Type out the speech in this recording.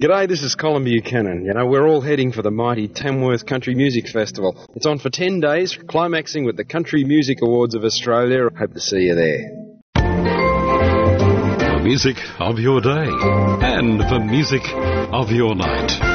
G'day, this is Colin Buchanan. You know, we're all heading for the mighty Tamworth Country Music Festival. It's on for 10 days, climaxing with the Country Music Awards of Australia. Hope to see you there. The music of your day and the music of your night.